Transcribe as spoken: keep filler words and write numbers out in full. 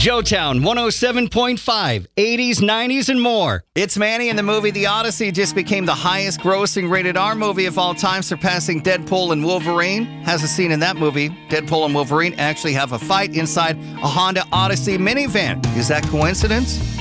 Joetown one oh seven point five, eighties, nineties, and more. It's Manny, and the movie The Odyssey just became the highest grossing rated R movie of all time, surpassing Deadpool and Wolverine. Has a scene in that movie. Deadpool and Wolverine actually have a fight inside a Honda Odyssey minivan. Is that coincidence?